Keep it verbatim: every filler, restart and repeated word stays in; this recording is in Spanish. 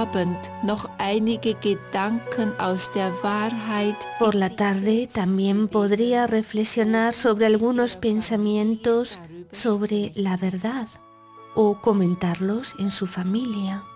Abend noch einige Gedanken aus der Wahrheit. Por la tarde también podría reflexionar sobre algunos pensamientos sobre la verdad o comentarlos en su familia.